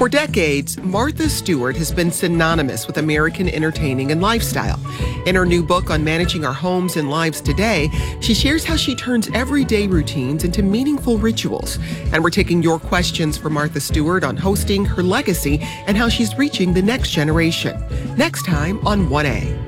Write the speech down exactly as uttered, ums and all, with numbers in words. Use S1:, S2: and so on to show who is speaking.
S1: For decades, Martha Stewart has been synonymous with American entertaining and lifestyle. In her new book on managing our homes and lives today, she shares how she turns everyday routines into meaningful rituals. And we're taking your questions for Martha Stewart on hosting, her legacy, and how she's reaching the next generation. Next time on one A.